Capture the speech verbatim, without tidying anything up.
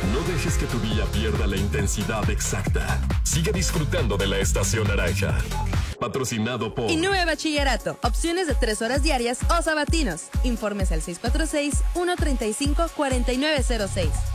No dejes que tu día pierda la intensidad exacta. Sigue disfrutando de la estación naranja. Patrocinado por Inúe Bachillerato. Opciones de tres horas diarias o sabatinos. Informes al seis cuatro seis, uno tres cinco, cuatro nueve cero seis.